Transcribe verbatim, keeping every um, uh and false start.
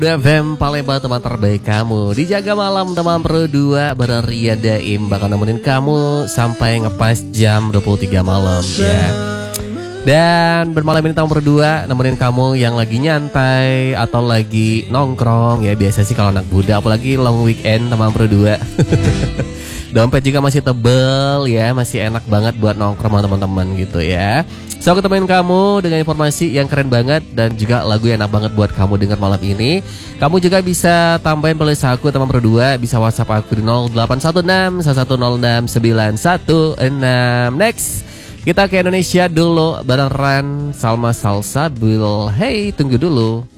F M Palembang, teman terbaik kamu. Dijaga malam teman Pro dua bareng Ria Daim bakal nemenin kamu sampai ngepas jam dua puluh tiga malam ya. Dan bermalam ini teman Pro dua nemenin kamu yang lagi nyantai atau lagi nongkrong ya. Biasa sih kalau anak muda, apalagi long weekend teman Pro dua. Dompet juga masih tebel ya, masih enak banget buat nongkrong sama teman-teman gitu ya. So aku temenin kamu dengan informasi yang keren banget dan juga lagu yang enak banget buat kamu dengar malam ini. Kamu juga bisa tambahin playlist aku teman Pro dua, bisa WhatsApp aku di nol delapan satu enam satu satu nol enam sembilan satu enam. Next, kita ke Indonesia dulu bareng Ran Salma Salsabil. Hey, tunggu dulu.